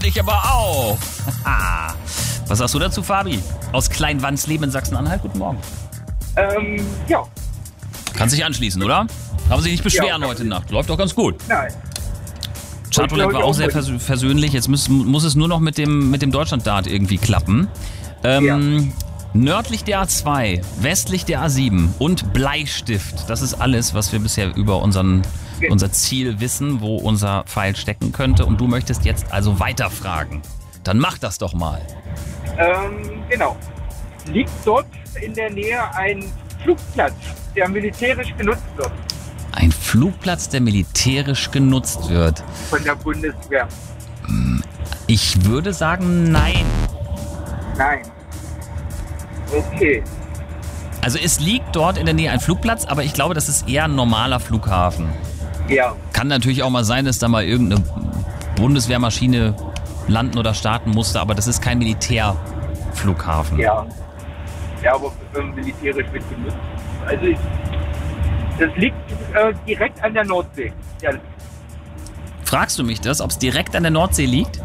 ich aber auch. Was sagst du dazu, Fabi? Aus Kleinwandsleben in Sachsen-Anhalt, guten Morgen. Ja. Kannst dich anschließen, oder? Kann sich nicht beschweren heute Nacht. Läuft doch ganz gut. Nein. Chartolab war auch sehr versöhnlich. Jetzt muss es nur noch mit dem Deutschland-Dart irgendwie klappen. Nördlich der A2, westlich der A7 und Bleistift. Das ist alles, was wir bisher über unser Ziel wissen, wo unser Pfeil stecken könnte. Und du möchtest jetzt also weiterfragen. Dann mach das doch mal. Genau. Liegt dort in der Nähe ein Flugplatz, der militärisch genutzt wird? Ein Flugplatz, der militärisch genutzt wird. Von der Bundeswehr. Ich würde sagen, nein. Nein. Okay. Also es liegt dort in der Nähe ein Flugplatz, aber ich glaube, das ist eher ein normaler Flughafen. Ja. Kann natürlich auch mal sein, dass da mal irgendeine Bundeswehrmaschine landen oder starten musste, aber das ist kein Militärflughafen. Ja. Ja, aber militärisch wird genutzt. Also das liegt direkt an der Nordsee. Ja. Fragst du mich das, ob es direkt an der Nordsee liegt?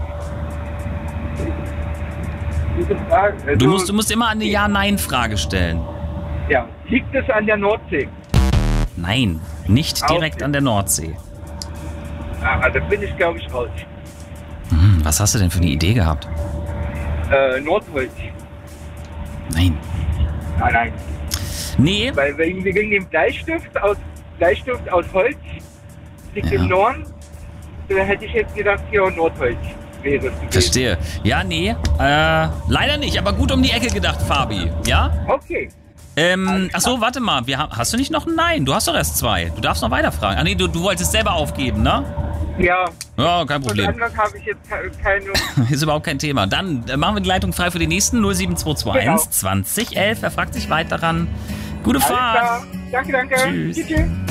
Gute Frage. Also, Du musst immer eine Ja-Nein-Frage stellen. Ja. Liegt es an der Nordsee? Nein, nicht direkt an der Nordsee. Da bin ich, glaube ich, raus. Was hast du denn für eine Idee gehabt? Nordholz. Nein. Nein. Nee. Weil wegen dem Bleistift aus Holz liegt im Norden. Da hätte ich jetzt gedacht, hier Nordholz wäre es gewesen. Verstehe. Ja, nee. Leider nicht, aber gut um die Ecke gedacht, Fabi. Ja? Okay. Achso, warte mal. Hast du nicht noch ein Nein? Du hast doch erst 2. Du darfst noch weiterfragen. Ah nee, du wolltest selber aufgeben, ne? Ja. Ja, kein Problem. Und anders habe ich jetzt keine... Ist überhaupt kein Thema. Dann machen wir die Leitung frei für den nächsten 07221 Genau. 2011. Wer fragt sich weiter ran? Gute Alles Fahrt. klar. Danke. Tschüss. Tschüss.